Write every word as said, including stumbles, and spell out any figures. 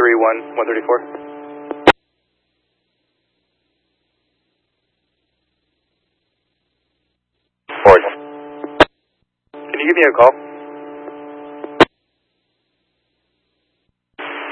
three one, one thirty-four. Ford. Can you give me a call?